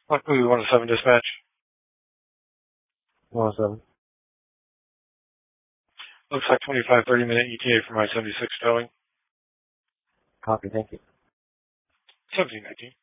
Luckily, 107 dispatch. 107. Looks like 25, 30-minute ETA for my 76 towing. Copy, thank you. 1719.